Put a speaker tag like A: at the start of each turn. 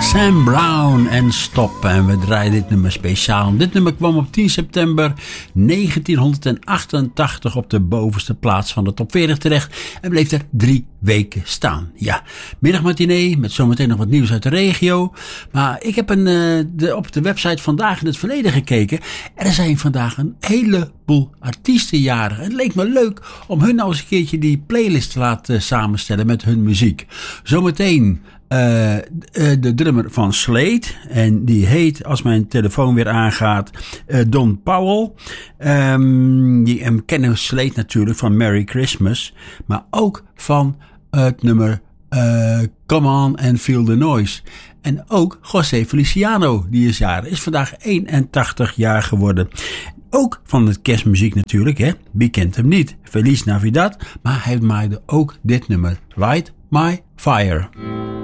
A: Sam Brown en Stop. En we draaien dit nummer speciaal. Dit nummer kwam op 10 september 1988 op de bovenste plaats van de top 40 terecht. En bleef er 3 weken staan. Ja, middagmatinee met zometeen nog wat nieuws uit de regio. Maar ik heb op de website Vandaag in het Verleden gekeken. En er zijn vandaag een heleboel artiesten jarig. Het leek me leuk om hun nou eens een keertje die playlist te laten samenstellen met hun muziek. Zometeen de drummer van Slade. En die heet, als mijn telefoon weer aangaat, Don Powell. Die kennen Slade natuurlijk van Merry Christmas. Maar ook van het nummer Come On and Feel the Noise. En ook José Feliciano, die is jarig, is vandaag 81 jaar geworden. Ook van de kerstmuziek natuurlijk, hè. Wie kent hem niet? Feliz Navidad. Maar hij maakte ook dit nummer, Light My Fire.